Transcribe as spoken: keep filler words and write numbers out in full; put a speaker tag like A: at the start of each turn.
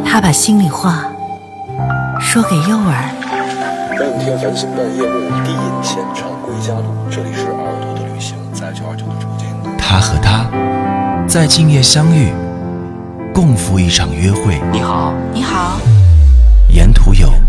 A: 他把心里话说给诱儿。
B: 半天繁星半夜幕，低吟浅唱归家路。这里是耳朵的旅行，在九二九的主间。
C: 他和她在今夜相遇，共赴一场约会。
D: 你好，
A: 你好，
C: 沿途有